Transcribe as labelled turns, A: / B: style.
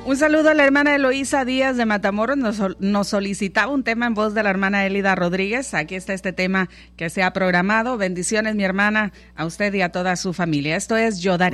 A: Un saludo a la hermana Eloísa Díaz de Matamoros. Nos solicitaba un tema en voz de la hermana Elida Rodríguez. Aquí está este tema que se ha programado. Bendiciones, mi hermana, a usted y a toda su familia. Esto es Yo Daré.